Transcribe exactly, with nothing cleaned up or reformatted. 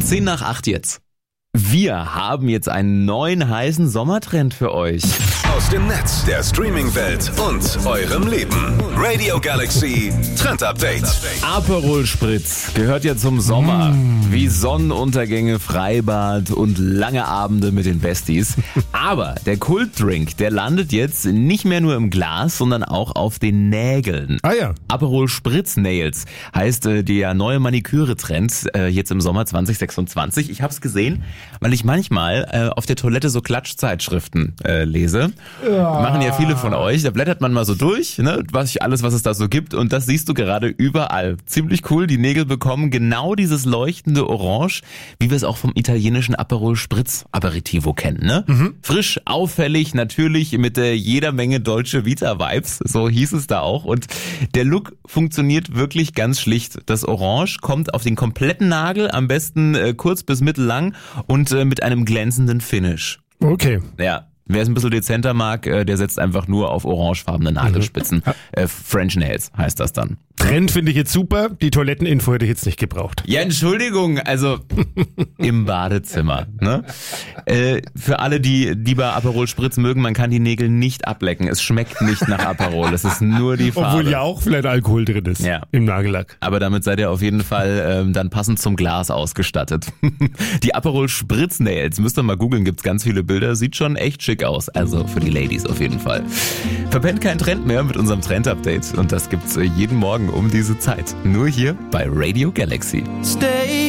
zehn nach acht jetzt. Wir haben jetzt einen neuen heißen Sommertrend für euch. Aus dem Netz, der Streaming-Welt und eurem Leben. Radio Galaxy Trend Update. Aperol Spritz gehört ja zum Sommer. Mm. Wie Sonnenuntergänge, Freibad und lange Abende mit den Besties. Aber der Kultdrink, der landet jetzt nicht mehr nur im Glas, sondern auch auf den Nägeln. Ah ja. Aperol Spritz Nails heißt äh, der neue Maniküre-Trend äh, jetzt im Sommer zwanzig sechsundzwanzig. Ich habe es gesehen, weil ich manchmal äh, auf der Toilette so Klatschzeitschriften äh, lese. Ja. Machen ja viele von euch. Da blättert man mal so durch, ne, was alles, was es da so gibt. Und das siehst du gerade überall. Ziemlich cool. Die Nägel bekommen genau dieses leuchtende Orange, wie wir es auch vom italienischen Aperol Spritz Aperitivo kennen. Ne? Mhm. Frisch, auffällig, natürlich mit äh, jeder Menge Dolce Vita Vibes. So hieß es da auch. Und der Look funktioniert wirklich ganz schlicht. Das Orange kommt auf den kompletten Nagel, am besten äh, kurz bis mittellang und äh, mit einem glänzenden Finish. Okay. Ja. Wer es ein bisschen dezenter mag, äh, der setzt einfach nur auf orangefarbene Nagelspitzen. Mhm. Äh, French Nails heißt das dann. Trend finde ich jetzt super. Die Toiletteninfo hätte ich jetzt nicht gebraucht. Ja, Entschuldigung, also im Badezimmer. Ne? Äh, für alle, die lieber Aperol Spritz mögen, man kann die Nägel nicht ablecken. Es schmeckt nicht nach Aperol. Es ist nur die Farbe. Obwohl ja auch vielleicht Alkohol drin ist, ja, im Nagellack. Aber damit seid ihr auf jeden Fall ähm, dann passend zum Glas ausgestattet. Die Aperol Spritz Nails, müsst ihr mal googeln, gibt's ganz viele Bilder. Sieht schon echt schick aus. Also für die Ladies auf jeden Fall. Verpennt keinen Trend mehr mit unserem Trend-Update. Und das gibt's jeden Morgen um diese Zeit. Nur hier bei Radio Galaxy. Stay